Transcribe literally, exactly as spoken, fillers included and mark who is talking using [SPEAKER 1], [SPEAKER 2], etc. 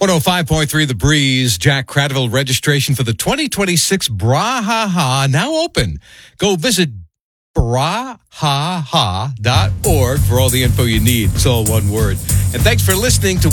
[SPEAKER 1] one oh five point three The Breeze. Jack Cradville registration for the twenty twenty-six Brawhaha now open. Go visit brawhaha dot org for all the info you need. It's all one word. And thanks for listening to